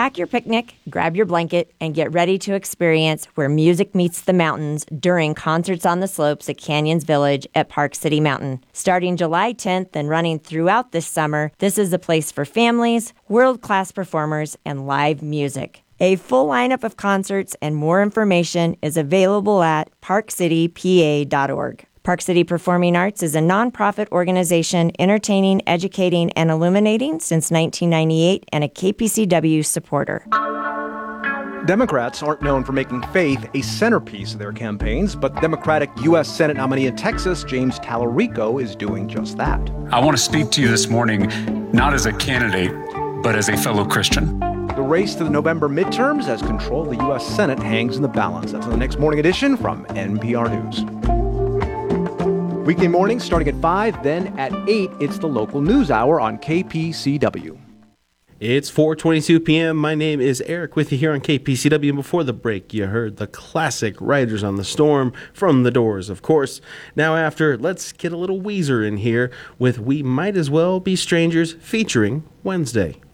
Pack your picnic, grab your blanket, and get ready to experience where music meets the mountains during Concerts on the Slopes at Canyons Village at Park City Mountain. Starting July 10th and running throughout this summer, this is a place for families, world-class performers, and live music. A full lineup of concerts and more information is available at parkcitypa.org. Park City Performing Arts is a nonprofit organization entertaining, educating, and illuminating since 1998 and a KPCW supporter. Democrats aren't known for making faith a centerpiece of their campaigns, but Democratic U.S. Senate nominee in Texas, James Tallarico, is doing just that. I want to speak to you this morning, not as a candidate, but as a fellow Christian. The race to the November midterms as control of the U.S. Senate hangs in the balance. That's on the next morning edition from NPR News. Weekday mornings starting at 5, then at 8, it's the local news hour on KPCW. It's 4:22 p.m. My name is Eric with you here on KPCW. And before the break, you heard the classic Riders on the Storm from The Doors, of course. Now after, let's get a little Weezer in here with We Might As Well Be Strangers featuring Wednesday.